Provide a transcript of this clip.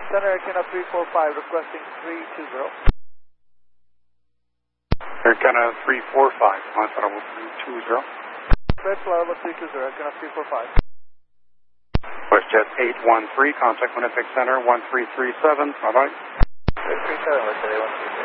Center Air Canada 345 requesting 320. Air Canada 345, contact level 320. Flight level 320, Air Canada 345. WestJet 813, contact Winnipeg Center 1337, bye-bye. 337, WestJet 813.